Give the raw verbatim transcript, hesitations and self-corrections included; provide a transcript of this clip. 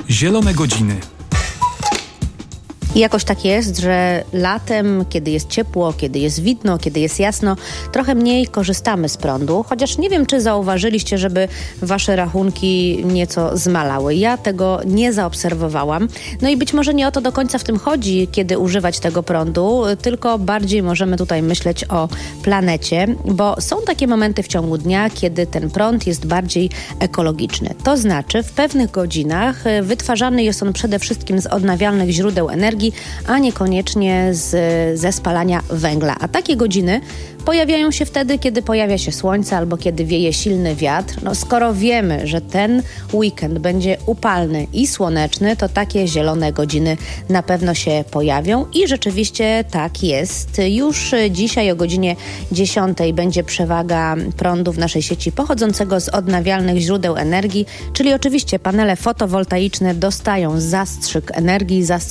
Zielone godziny. I jakoś tak jest, że latem, kiedy jest ciepło, kiedy jest widno, kiedy jest jasno, trochę mniej korzystamy z prądu, chociaż nie wiem, czy zauważyliście, żeby wasze rachunki nieco zmalały. Ja tego nie zaobserwowałam. No i być może nie o to do końca w tym chodzi, kiedy używać tego prądu, tylko bardziej możemy tutaj myśleć o planecie, bo są takie momenty w ciągu dnia, kiedy ten prąd jest bardziej ekologiczny. To znaczy w pewnych godzinach wytwarzany jest on przede wszystkim z odnawialnych źródeł energii, a niekoniecznie z, ze spalania węgla. A takie godziny pojawiają się wtedy, kiedy pojawia się słońce albo kiedy wieje silny wiatr. No, skoro wiemy, że ten weekend będzie upalny i słoneczny, to takie zielone godziny na pewno się pojawią i rzeczywiście tak jest. Już dzisiaj o godzinie dziesiątej będzie przewaga prądu w naszej sieci pochodzącego z odnawialnych źródeł energii, czyli oczywiście panele fotowoltaiczne dostają zastrzyk energii, zastrzyk